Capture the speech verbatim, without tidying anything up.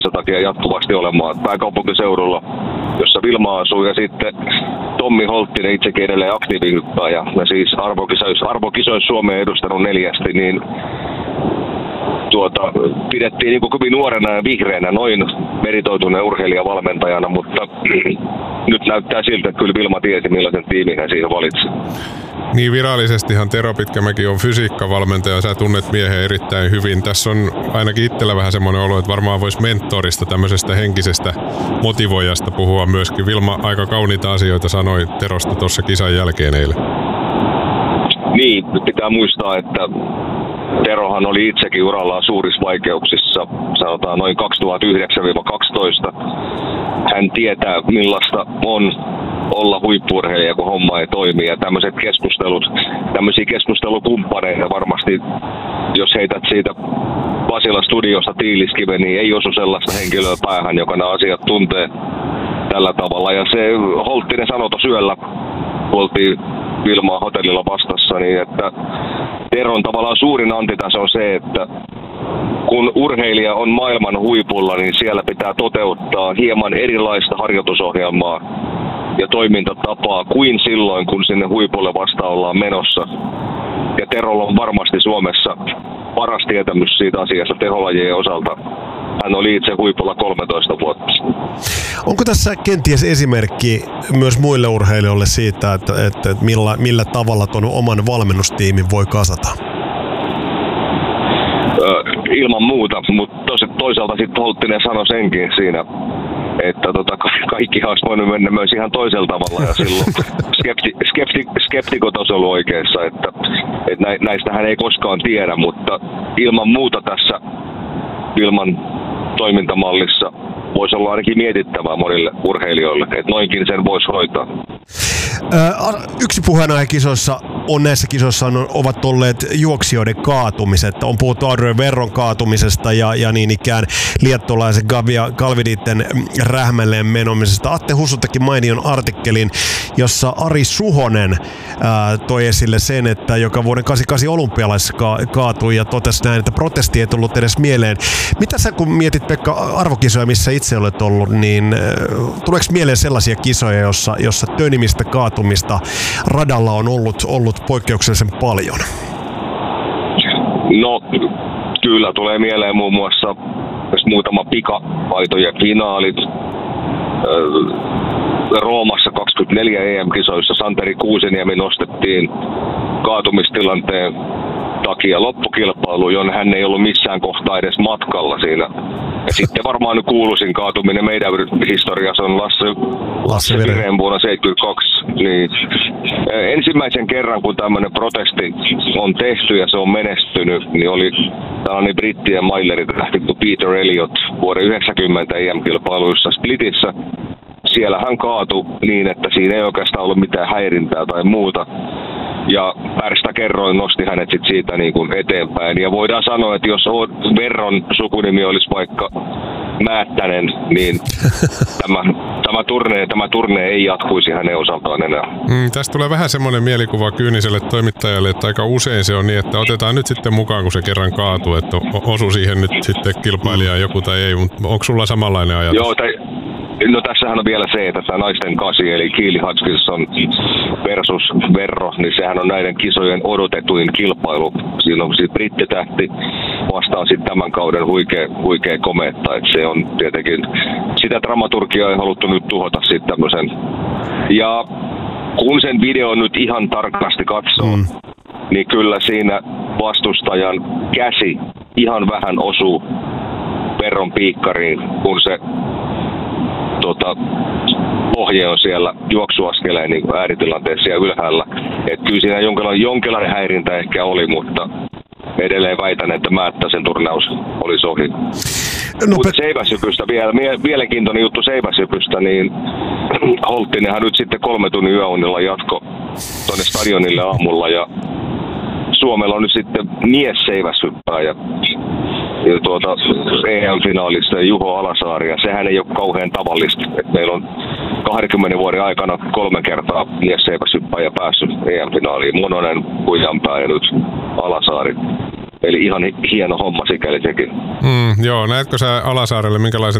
takia jatkuvasti olemaan pääkaupunkiseudulla, jossa Vilma asuu, ja sitten Tommi Holttinen itsekin edelleen aktiivihyppääjä, ja siis arvokisoissa, arvokisoissa Suomea edustanut neljästi, niin tuota, pidettiin niin kuin hyvin nuorena ja vihreänä noin meritoituneen urheilijavalmentajana, mutta nyt näyttää siltä, että kyllä Vilma tiesi, millaisen tiimin hän siihen valitsi. Niin virallisestihan Tero Pitkämäki on fysiikkavalmentaja, sä tunnet miehen erittäin hyvin. Tässä on ainakin itsellä vähän semmoinen olo, että varmaan voisi mentorista, tämmöisestä henkisestä motivoijasta puhua myöskin. Vilma aika kauniita asioita sanoi Terosta tuossa kisan jälkeen eilen. Niin, nyt pitää muistaa, että Terohan oli itsekin urallaan suurissa vaikeuksissa, sanotaan noin kaksituhattayhdeksän kaksitoista. Hän tietää, millaista on olla huippu-urheilija, kun homma ei toimi, ja tämmöiset keskustelut, tämmöisiä keskustelukumppaneita varmasti, jos heität siitä Pasila studiosta tiiliskiven, niin ei osu sellaista henkilöä päähän, joka nämä asiat tuntee tällä tavalla. Ja se Holttinen sanoi tuossa yöllä, kun oltiin Vilmaa hotellilla vastassa, niin että Teron tavallaan suurin antitaso on se, että kun urheilija on maailman huipulla, niin siellä pitää toteuttaa hieman erilaista harjoitusohjelmaa ja toimintatapaa kuin silloin, kun sinne huipulle vasta ollaan menossa. Ja Terolla on varmasti Suomessa paras tietämys siitä asiasta teholajien osalta. Hän oli itse huipulla kolmetoista vuotta. Onko tässä kenties esimerkki myös muille urheilijoille siitä, että, että, että millä, millä tavalla tuon oman valmennustiimin voi kasata? Ö, ilman muuta, mutta toisaalta sitten Holttinen sanoi senkin siinä, että tota, kaikki olisi voinut mennä myös ihan toisella tavalla, ja silloin skepti, skepti, skeptikot olisi ollut oikeassa, että, että näistähän ei koskaan tiedä, mutta ilman muuta tässä Vilman toimintamallissa voisi olla ainakin mietittävää monille urheilijoille, että noinkin sen voisi hoitaa. Yksi puheenaihe kisoissa on näissä kisoissa on, ovat olleet juoksijoiden kaatumiset. On puhuttu Adrian Verron kaatumisesta ja, ja niin ikään liettolaisen Gavia Kalviditten rähmälleen menomisesta. Atte Hussu teki mainion artikkelin, jossa Ari Suhonen ää, toi esille sen, että joka vuoden kahdeksankymmentäkahdeksan olympialaisissa ka- kaatui ja totesi näin, että protesti ei tullut edes mieleen. Mitä sä kun mietit, Pekka, arvokisoja, missä itse olet ollut, niin äh, tuleeko mieleen sellaisia kisoja, jossa, jossa tönimistä kaatumista radalla on ollut, ollut poikkeuksellisen paljon? No, kyllä tulee mieleen muun muassa muutama pikapaitojen finaalit. Roomassa kaksikymmentäneljä E M-kisoissa Santeri Kuusiniemi nostettiin kaatumistilanteen takia loppukilpailuun, jonne hän ei ollut missään kohtaa edes matkalla siinä. Ja sitten varmaan nyt kuuluisin kaatuminen meidän historiassa on Lasse, Lasse Vireen vuonna seitsemänkymmentäkaksi. Niin, ensimmäisen kerran, kun tämmöinen protesti on tehty ja se on menestynyt, niin oli tällainen brittien maileri-tähti kuin Peter Elliott vuoden yhdeksänkymmentä E M-kilpailuissa Splitissä. Siellä hän kaatui niin, että siinä ei oikeastaan ollut mitään häirintää tai muuta. Ja pärstä kerroin nosti hänet sit siitä niin kuin eteenpäin. Ja voidaan sanoa, että jos Verron sukunimi olisi vaikka Määttänen, niin tämä, tämä, turne, tämä turne ei jatkuisi hänen osaltaan enää. Mm, tästä tulee vähän semmoinen mielikuva kyyniselle toimittajalle, että aika usein se on niin, että otetaan nyt sitten mukaan, kun se kerran kaatuu, että osu siihen nyt sitten kilpailijaa joku tai ei. Mutta onko sulla samanlainen ajatus? Joo, tai no tässähän on vielä se, että tämä naisten kasi, eli Keely Hutchinson versus Verro, niin sehän on näiden kisojen odotetuin kilpailu. Siinä on siis brittitähti vastaan sitten tämän kauden huikea, huikea kometta. Että se on tietenkin, sitä dramaturgiaa ei haluttu nyt tuhota sitten tämmöisen. Ja kun sen video nyt ihan tarkasti katsoo, mm. niin kyllä siinä vastustajan käsi ihan vähän osuu Verron piikkariin, kun se Tota, ohje on siellä juoksuaskeleen niin ääritilanteessa ja ylhäällä. Et kyllä siinä jonkinlainen, jonkinlainen häirintä ehkä oli, mutta edelleen väitän, että Määttäsen turnaus olisi ohi. No, mutta seiväshypystä vielä, mielenkiintoinen juttu seiväshypystä, niin Holttinenhan nyt sitten kolme tunnin yöunilla jatko tuonne stadionille aamulla ja Suomella on nyt sitten mies seiväshyppääjä. Ja tuota E M-finaalissa Juho Alasaari, ja sehän ei ole kauhean tavallista. Et meillä on kahdenkymmenen vuoden aikana kolme kertaa miesseiväshyppäjä päässyt E M-finaaliin. Mononen, Kujanpää ja nyt Alasaari. Eli ihan hieno homma sikäli sekin. Mm, joo, näetkö sä Alasaarelle minkälaisen